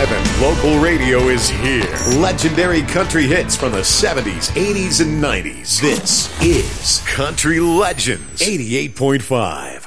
live and local radio is here. Legendary country hits from the 70s, 80s, and 90s. This is Country Legends 88.5.